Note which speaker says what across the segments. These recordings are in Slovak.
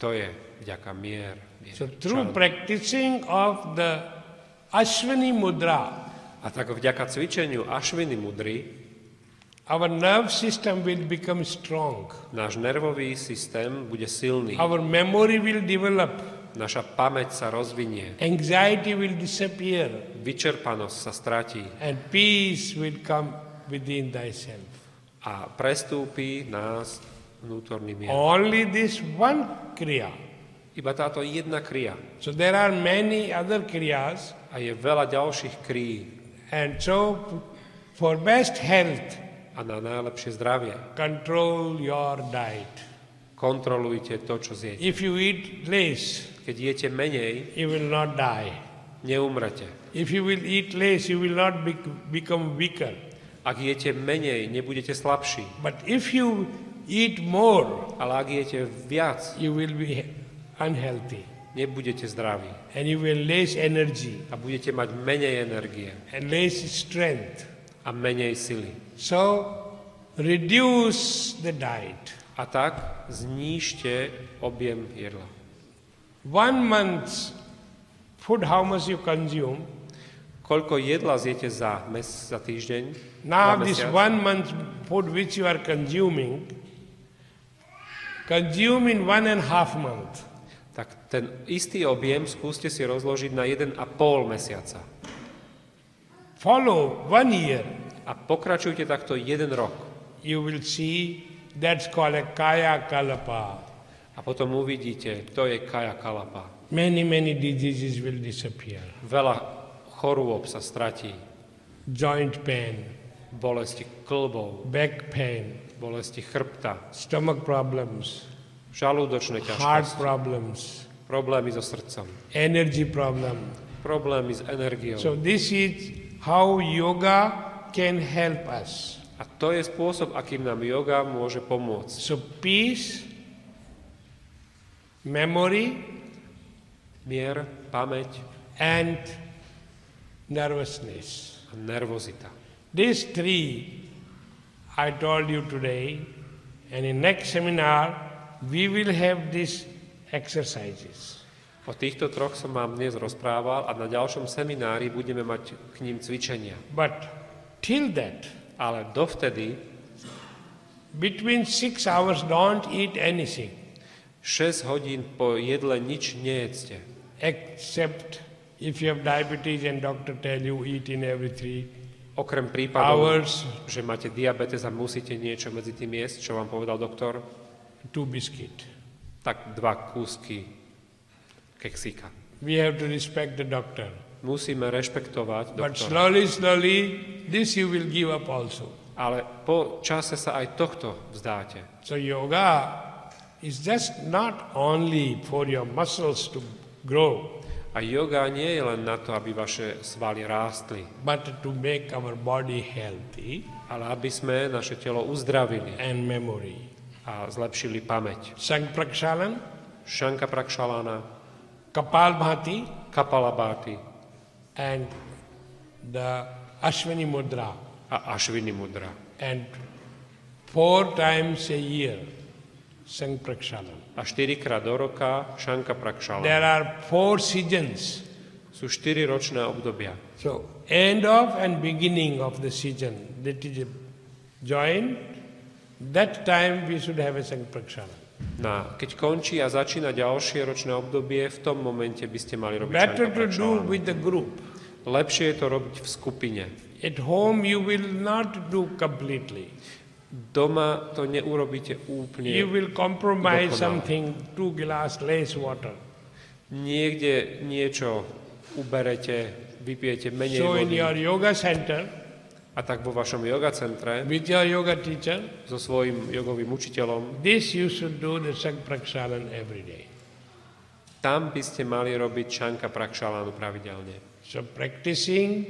Speaker 1: to je vďaka mier.
Speaker 2: So through practicing of the Ashwini Mudra,
Speaker 1: A tak vďaka cvičeniu Ashwini mudry
Speaker 2: our nerve system will become strong.
Speaker 1: náš nervový systém bude silný.
Speaker 2: Our memory will develop.
Speaker 1: Naša pamäť sa rozvinie.
Speaker 2: Anxiety will disappear.
Speaker 1: Vyčerpanosť sa stratí.
Speaker 2: And peace will come within thyself.
Speaker 1: A prestúpi nás vnútorný mier.
Speaker 2: Only this one kriya.
Speaker 1: Iba táto jedna kriya.
Speaker 2: So there are many other kriyas.
Speaker 1: A je veľa ďalších kríí.
Speaker 2: And so for best health,
Speaker 1: A na najlepšie zdravie
Speaker 2: control your diet.
Speaker 1: kontrolujte to, čo zjete.
Speaker 2: If you eat less,
Speaker 1: Keď jete menej,
Speaker 2: you will not die.
Speaker 1: neumrete.
Speaker 2: If you will eat less, you will not become weaker.
Speaker 1: Ak jete menej, nebudete slabší.
Speaker 2: But if you eat more,
Speaker 1: Ale ak jete viac,
Speaker 2: you will be unhealthy.
Speaker 1: nebudete zdraví.
Speaker 2: And you will less energy
Speaker 1: A budete mať menej energie
Speaker 2: and less strength.
Speaker 1: a menej sily.
Speaker 2: So reduce the diet.
Speaker 1: A tak znížte objem jedla.
Speaker 2: 1 month's food, how much you consume.
Speaker 1: Koľko jedla zjete za týždeň?
Speaker 2: Now
Speaker 1: za
Speaker 2: this
Speaker 1: mesiac?
Speaker 2: 1 month food which you are consuming, consume in 1.5 month.
Speaker 1: Tak ten istý objem skúste si rozložiť na 1,5 mesiaca.
Speaker 2: Follow 1 year.
Speaker 1: A pokračujte takto 1 rok.
Speaker 2: You will see that's called a kaya kalapa.
Speaker 1: A potom uvidíte, to je kaya kalapa.
Speaker 2: Many diseases will disappear.
Speaker 1: Veľa chorôb sa stratí.
Speaker 2: Joint pain,
Speaker 1: Bolesti klbov,
Speaker 2: back pain,
Speaker 1: bolesti chrbta,
Speaker 2: stomach problems,
Speaker 1: žalúdočné
Speaker 2: heart
Speaker 1: ťažkosti,
Speaker 2: problems,
Speaker 1: problémy so srdcom,
Speaker 2: energy problem.
Speaker 1: problémy s energiou.
Speaker 2: So this is how yoga can help us.
Speaker 1: A to je spôsob, akým nám yoga môže pomôcť.
Speaker 2: So peace, memory,
Speaker 1: Mier, pamäť
Speaker 2: and nervousness.
Speaker 1: a nervozita.
Speaker 2: These three I told you today, and in next seminar we will have these exercises.
Speaker 1: O týchto troch som vám dnes rozprával a na ďalšom seminári budeme mať k ním cvičenia.
Speaker 2: But till that,
Speaker 1: Ale dovtedy
Speaker 2: between 6 hours don't eat anything
Speaker 1: 6 hodín po jedle nič nejedzte.
Speaker 2: except if you have diabetes and doctor tell you eat in every 3
Speaker 1: Okrem prípadov,
Speaker 2: hours
Speaker 1: že máte diabetes a musíte niečo medzi tým jesť, čo vám povedal doktor,
Speaker 2: 2 biscuit.
Speaker 1: tak 2 kúsky keksíka.
Speaker 2: We have to respect the doctor.
Speaker 1: Musíme rešpektovať
Speaker 2: But
Speaker 1: doktora.
Speaker 2: slowly, this you will give up also.
Speaker 1: Ale po čase sa aj tohto vzdáte.
Speaker 2: So yoga is just not only for your muscles to grow,
Speaker 1: A yoga nie je len na to, aby vaše svaly rástli,
Speaker 2: but to make our body healthy
Speaker 1: ale aby sme naše telo uzdravili
Speaker 2: and memory.
Speaker 1: a zlepšili pamäť.
Speaker 2: Sang Prakshalan,
Speaker 1: Šanka Prakšalana,
Speaker 2: Kapalbhati,
Speaker 1: Kapalabhati
Speaker 2: and the Ashwini Mudra.
Speaker 1: a Ashwini mudra.
Speaker 2: And 4 times a year, Sang Prakshalan.
Speaker 1: A 4-krát do roka Šanka Prakšalana.
Speaker 2: There are 4 seasons.
Speaker 1: Sú 4 ročné obdobia.
Speaker 2: So, end of and beginning of the season, that is joined, that time we should have a Sang Prakshalan.
Speaker 1: Keď končí a začína ďalšie ročné obdobie, v tom momente by ste mali robiť
Speaker 2: Better
Speaker 1: Šanka
Speaker 2: to do
Speaker 1: Prakšalana.
Speaker 2: with the group.
Speaker 1: Lepšie je to robiť v skupine.
Speaker 2: At home you will not do completely.
Speaker 1: Doma to neurobíte úplne.
Speaker 2: You will compromise
Speaker 1: dokonale.
Speaker 2: something, 2 glass less water.
Speaker 1: Niekde niečo uberete, vypijete menej
Speaker 2: So in
Speaker 1: vody.
Speaker 2: your yoga center,
Speaker 1: A tak vo vašom yoga centre
Speaker 2: with your yoga teacher,
Speaker 1: so svojím jogovým učiteľom,
Speaker 2: this you should do the Sang Prakshalan every day.
Speaker 1: tam by ste mali robiť Šanka Prakšalánu pravidelne.
Speaker 2: So practicing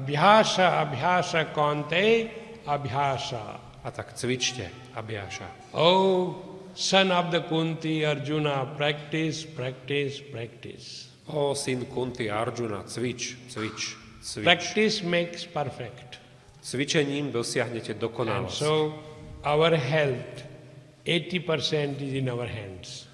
Speaker 2: abhyasa kante abhyasa.
Speaker 1: A tak cvičte, Abhyasa.
Speaker 2: Oh, son of the Kunti, Arjuna, practice.
Speaker 1: O syn Kunti Arjuna, cvič.
Speaker 2: Practice makes perfect.
Speaker 1: Cvičením dosiahnete
Speaker 2: And
Speaker 1: dokonalosť.
Speaker 2: so our health, 80% is in our hands.